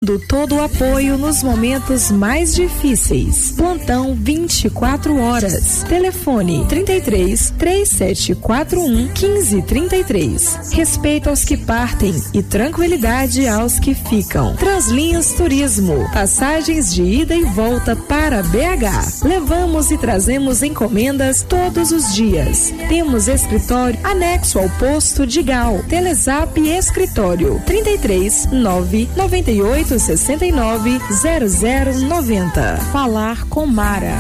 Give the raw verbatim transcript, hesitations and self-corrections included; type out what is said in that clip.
dando todo o apoio nos momentos mais difíceis. Plantão vinte e quatro horas. Telefone trinta e três, três sete quatro um, quinze trinta e três. Respeito aos que partem e tranquilidade aos que ficam. Translinhas Turismo. Passagens de ida e volta para B H. Levamos e trazemos encomendas todos os dias. Temos escritório anexo ao posto de Gal. Telezap Escritório trinta e três, nove noventa e oito, sessenta e nove, zero zero noventa. Falar com Mara.